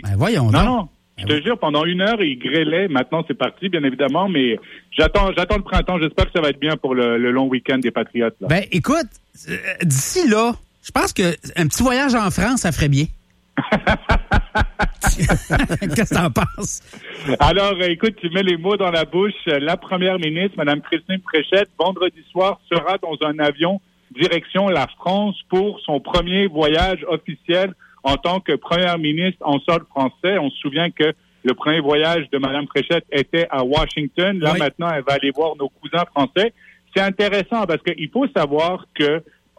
Ben voyons donc. Non. Je te jure, pendant 1 heure, il grêlait. Maintenant, c'est parti, bien évidemment, mais j'attends le printemps. J'espère que ça va être bien pour le long week-end des Patriotes. Là. Ben, écoute, d'ici là, je pense que un petit voyage en France, ça ferait bien. Qu'est-ce que t'en penses? Alors, écoute, tu mets les mots dans la bouche. La première ministre, Mme Christine Fréchette, vendredi soir, sera dans un avion direction la France pour son premier voyage officiel en tant que première ministre en sol français. On se souvient que le premier voyage de Mme Fréchette était à Washington. Là, maintenant, elle va aller voir nos cousins français. C'est intéressant parce qu'il faut savoir que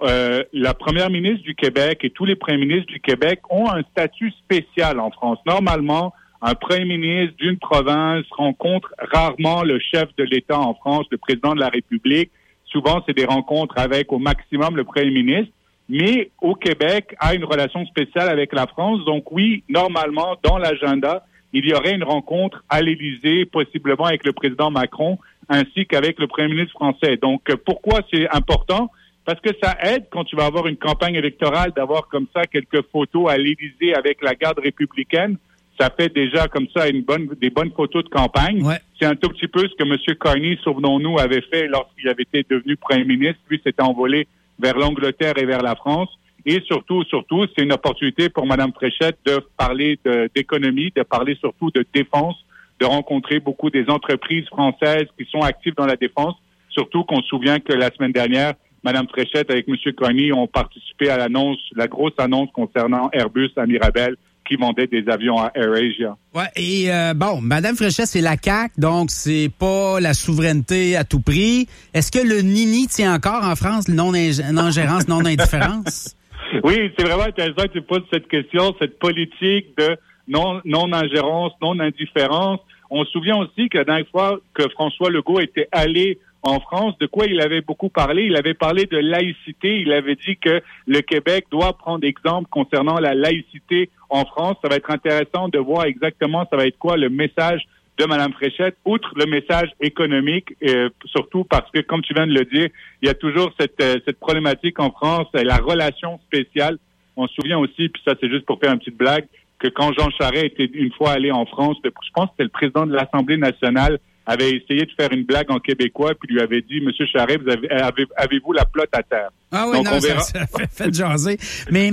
la première ministre du Québec et tous les premiers ministres du Québec ont un statut spécial en France. Normalement, un premier ministre d'une province rencontre rarement le chef de l'État en France, le président de la République. Souvent, c'est des rencontres avec au maximum le premier ministre. Mais au Québec, a une relation spéciale avec la France. Donc oui, normalement, dans l'agenda, il y aurait une rencontre à l'Élysée, possiblement avec le président Macron, ainsi qu'avec le premier ministre français. Donc pourquoi c'est important? Parce que ça aide quand tu vas avoir une campagne électorale d'avoir comme ça quelques photos à l'Élysée avec la garde républicaine. Ça fait déjà comme ça des bonnes photos de campagne. Ouais. C'est un tout petit peu ce que M. Carney, souvenons-nous, avait fait lorsqu'il avait été devenu premier ministre. Lui s'était envolé vers l'Angleterre et vers la France. Et surtout, c'est une opportunité pour Mme Fréchette de parler d'économie, de parler surtout de défense, de rencontrer beaucoup des entreprises françaises qui sont actives dans la défense. Surtout qu'on se souvient que la semaine dernière, Mme Fréchette avec M. Carney ont participé à la grosse annonce concernant Airbus à Mirabel qui vendait des avions à AirAsia. Ouais, et Mme Fréchette, c'est la CAQ, donc c'est pas la souveraineté à tout prix. Est-ce que le nini tient encore en France, non-ingérence, non-indifférence? Oui, c'est vraiment intéressant que tu poses cette question, cette politique de non-ingérence, non-indifférence. On se souvient aussi que la dernière fois que François Legault était allé en France, de quoi il avait beaucoup parlé? Il avait parlé de laïcité. Il avait dit que le Québec doit prendre exemple concernant la laïcité en France. Ça va être intéressant de voir exactement ça va être quoi le message de Mme Fréchette, outre le message économique, surtout parce que, comme tu viens de le dire, il y a toujours cette problématique en France, la relation spéciale. On se souvient aussi, puis ça c'est juste pour faire une petite blague, que quand Jean Charest était une fois allé en France, je pense que c'était le président de l'Assemblée nationale, avait essayé de faire une blague en québécois, puis lui avait dit, Monsieur Charest, avez-vous la plotte à terre? Ah oui, donc, non, ça fait jaser. Mais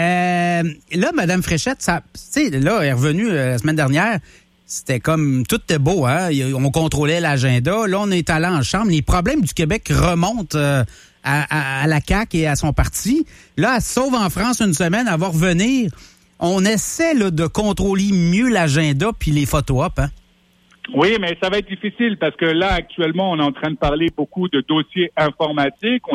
là, Mme Fréchette, tu sais, là, elle est revenue la semaine dernière, c'était comme, tout était beau, hein? On contrôlait l'agenda. Là, on est allé en chambre. Les problèmes du Québec remontent à la CAQ et à son parti. Là, elle se sauve en France une semaine, elle va revenir. On essaie là, de contrôler mieux l'agenda puis les photos op, hein? Oui, mais ça va être difficile parce que là, actuellement, on est en train de parler beaucoup de dossiers informatiques.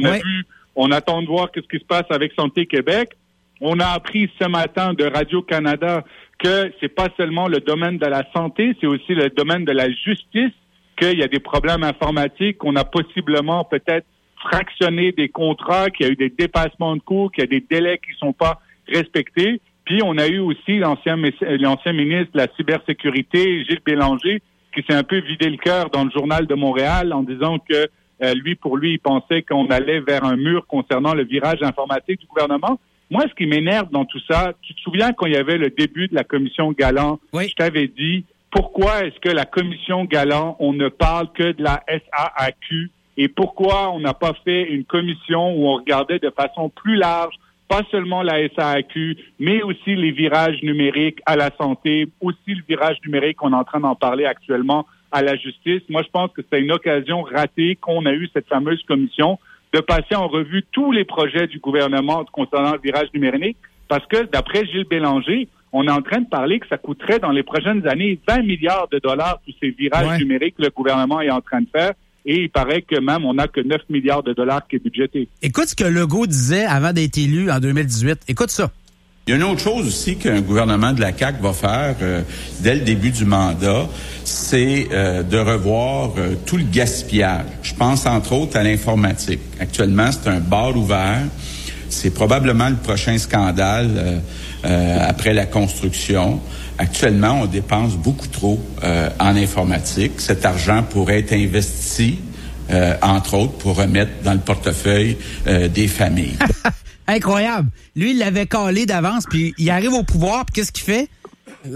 On attend de voir ce qui se passe avec Santé Québec. On a appris ce matin de Radio-Canada que c'est pas seulement le domaine de la santé, c'est aussi le domaine de la justice, qu'il y a des problèmes informatiques, qu'on a possiblement peut-être fractionné des contrats, qu'il y a eu des dépassements de coûts, qu'il y a des délais qui sont pas respectés. Puis on a eu aussi l'ancien ministre de la cybersécurité, Gilles Bélanger, qui s'est un peu vidé le cœur dans le Journal de Montréal en disant que pour lui, il pensait qu'on allait vers un mur concernant le virage informatique du gouvernement. Moi, ce qui m'énerve dans tout ça, tu te souviens quand il y avait le début de la commission Galland, oui. Je t'avais dit, pourquoi est-ce que la commission Galland, on ne parle que de la SAAQ et pourquoi on n'a pas fait une commission où on regardait de façon plus large, pas seulement la SAAQ, mais aussi les virages numériques à la santé, aussi le virage numérique, on est en train d'en parler actuellement, à la justice. Moi, je pense que c'est une occasion ratée qu'on a eu cette fameuse commission de passer en revue tous les projets du gouvernement concernant le virage numérique, parce que d'après Gilles Bélanger, on est en train de parler que ça coûterait dans les prochaines années 20 milliards de dollars tous ces virages numériques que le gouvernement est en train de faire. Et il paraît que même on n'a que 9 milliards de dollars qui est budgété. Écoute ce que Legault disait avant d'être élu en 2018. Écoute ça. Il y a une autre chose aussi qu'un gouvernement de la CAQ va faire dès le début du mandat, c'est de revoir tout le gaspillage. Je pense entre autres à l'informatique. Actuellement, c'est un bar ouvert. C'est probablement le prochain scandale après la construction. Actuellement, on dépense beaucoup trop en informatique. Cet argent pourrait être investi, entre autres, pour remettre dans le portefeuille des familles. Incroyable. Lui, il l'avait calé d'avance, puis il arrive au pouvoir, puis qu'est-ce qu'il fait?